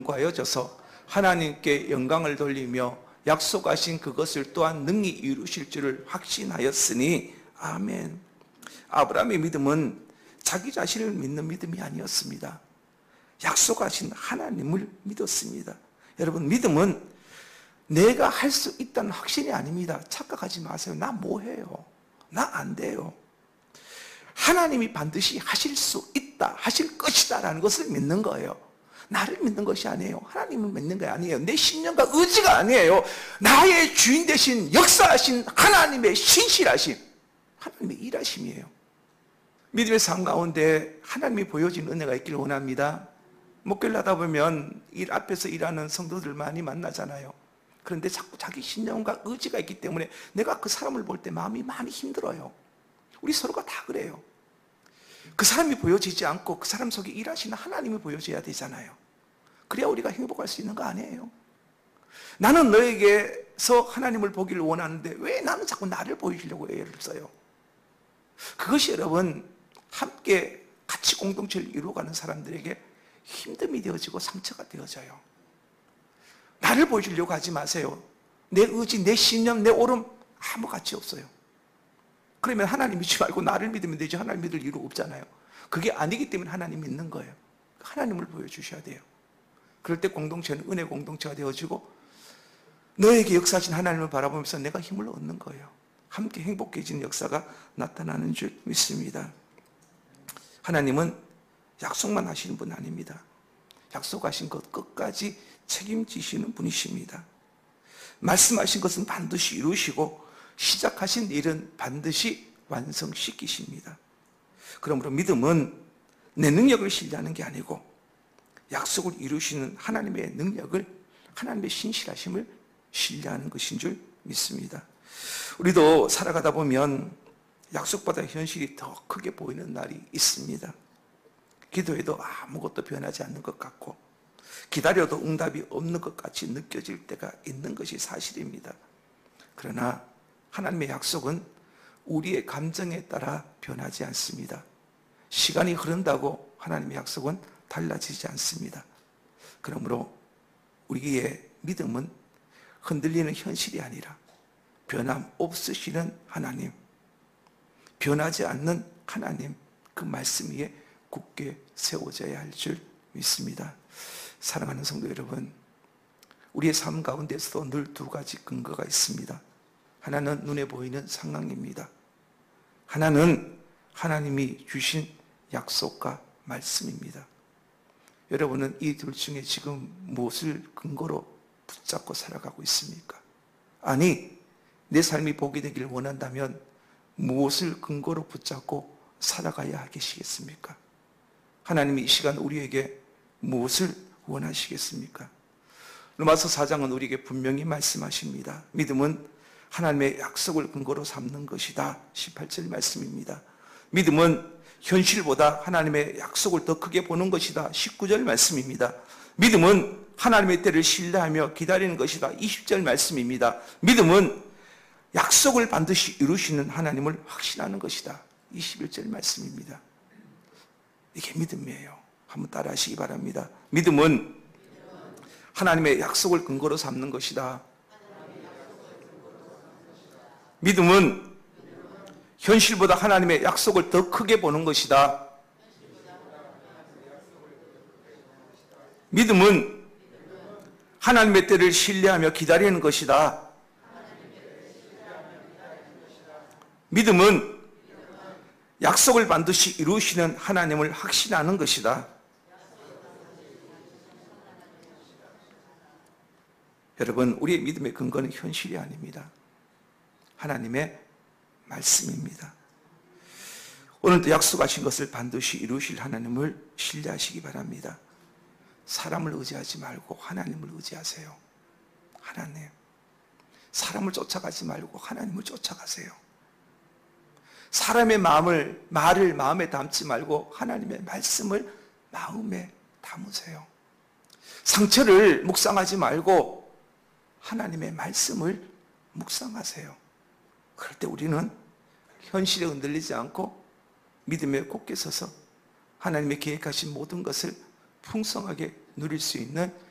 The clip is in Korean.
과여져서 하나님께 영광을 돌리며 약속하신 그것을 또한 능히 이루실 줄을 확신하였으니 아멘. 아브라함의 믿음은 자기 자신을 믿는 믿음이 아니었습니다. 약속하신 하나님을 믿었습니다. 여러분, 믿음은 내가 할 수 있다는 확신이 아닙니다. 착각하지 마세요. 나 뭐해요? 나 안 돼요. 하나님이 반드시 하실 수 있다, 하실 것이다 라는 것을 믿는 거예요. 나를 믿는 것이 아니에요. 하나님을 믿는 게 아니에요. 내 신념과 의지가 아니에요. 나의 주인 되신 역사하신 하나님의 신실하심, 하나님의 일하심이에요. 믿음의 삶 가운데 하나님이 보여진 은혜가 있기를 원합니다. 목회를 하다 보면 일 앞에서 일하는 성도들 많이 만나잖아요. 그런데 자꾸 자기 신념과 의지가 있기 때문에 내가 그 사람을 볼 때 마음이 많이 힘들어요. 우리 서로가 다 그래요. 그 사람이 보여지지 않고 그 사람 속에 일하시는 하나님이 보여져야 되잖아요. 그래야 우리가 행복할 수 있는 거 아니에요. 나는 너에게서 하나님을 보기를 원하는데 왜 나는 자꾸 나를 보여주려고 애를 써요? 그것이 여러분, 함께 같이 공동체를 이루어가는 사람들에게 힘듦이 되어지고 상처가 되어져요. 나를 보여주려고 하지 마세요. 내 의지, 내 신념, 내 옳음 아무 가치 없어요. 그러면 하나님 믿지 말고 나를 믿으면 되지, 하나님 믿을 이유가 없잖아요. 그게 아니기 때문에 하나님 믿는 거예요. 하나님을 보여주셔야 돼요. 그럴 때 공동체는 은혜 공동체가 되어지고 너에게 역사하신 하나님을 바라보면서 내가 힘을 얻는 거예요. 함께 행복해지는 역사가 나타나는 줄 믿습니다. 하나님은 약속만 하시는 분 아닙니다. 약속하신 것 끝까지 책임지시는 분이십니다. 말씀하신 것은 반드시 이루시고 시작하신 일은 반드시 완성시키십니다. 그러므로 믿음은 내 능력을 신뢰하는 게 아니고 약속을 이루시는 하나님의 능력을, 하나님의 신실하심을 신뢰하는 것인 줄 믿습니다. 우리도 살아가다 보면 약속보다 현실이 더 크게 보이는 날이 있습니다. 기도해도 아무것도 변하지 않는 것 같고 기다려도 응답이 없는 것 같이 느껴질 때가 있는 것이 사실입니다. 그러나 하나님의 약속은 우리의 감정에 따라 변하지 않습니다. 시간이 흐른다고 하나님의 약속은 달라지지 않습니다. 그러므로 우리의 믿음은 흔들리는 현실이 아니라 변함 없으시는 하나님, 변하지 않는 하나님, 그 말씀 위에 굳게 세워져야 할 줄 믿습니다. 사랑하는 성도 여러분, 우리의 삶 가운데서도 늘 두 가지 근거가 있습니다. 하나는 눈에 보이는 상황입니다. 하나는 하나님이 주신 약속과 말씀입니다. 여러분은 이 둘 중에 지금 무엇을 근거로 붙잡고 살아가고 있습니까? 아니, 내 삶이 복이 되기를 원한다면 무엇을 근거로 붙잡고 살아가야 하시겠습니까? 하나님이 이 시간 우리에게 무엇을 원하시겠습니까? 로마서 4장은 우리에게 분명히 말씀하십니다. 믿음은 하나님의 약속을 근거로 삼는 것이다. 18절 말씀입니다. 믿음은 현실보다 하나님의 약속을 더 크게 보는 것이다. 19절 말씀입니다. 믿음은 하나님의 때를 신뢰하며 기다리는 것이다. 20절 말씀입니다. 믿음은 약속을 반드시 이루시는 하나님을 확신하는 것이다. 21절 말씀입니다. 이게 믿음이에요. 한번 따라 하시기 바랍니다. 믿음은 하나님의 약속을 근거로 삼는 것이다. 믿음은 현실보다 하나님의 약속을 더 크게 보는 것이다. 믿음은 하나님의 때를 신뢰하며 기다리는 것이다. 믿음은 약속을 반드시 이루시는 하나님을 확신하는 것이다. 여러분, 우리의 믿음의 근거는 현실이 아닙니다. 하나님의 말씀입니다. 오늘도 약속하신 것을 반드시 이루실 하나님을 신뢰하시기 바랍니다. 사람을 의지하지 말고 하나님을 의지하세요. 하나님. 사람을 쫓아가지 말고 하나님을 쫓아가세요. 사람의 말을 마음에 담지 말고 하나님의 말씀을 마음에 담으세요. 상처를 묵상하지 말고 하나님의 말씀을 묵상하세요. 그럴 때 우리는 현실에 흔들리지 않고 믿음에 굳게 서서 하나님의 계획하신 모든 것을 풍성하게 누릴 수 있는